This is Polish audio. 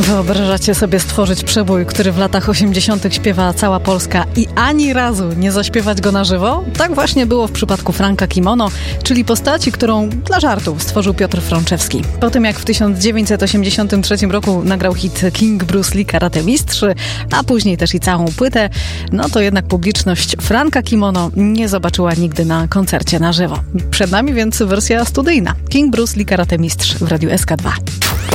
Wyobrażacie sobie stworzyć przebój, który w latach 80. śpiewa cała Polska i ani razu nie zaśpiewać go na żywo? Tak właśnie było w przypadku Franka Kimono, czyli postaci, którą dla żartów stworzył Piotr Frączewski. Po tym jak w 1983 roku nagrał hit King Bruce Lee Karate Mistrz, a później też i całą płytę, no to jednak publiczność Franka Kimono nie zobaczyła nigdy na koncercie na żywo. Przed nami więc wersja studyjna. King Bruce Lee Karate Mistrz w Radiu SK2.